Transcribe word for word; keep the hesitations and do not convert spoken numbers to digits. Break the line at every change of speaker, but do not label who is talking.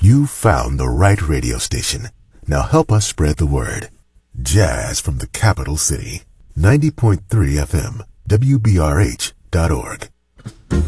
You found the right radio station. Now help us spread the word. Jazz from the capital city. ninety point three F M, W B R H dot org.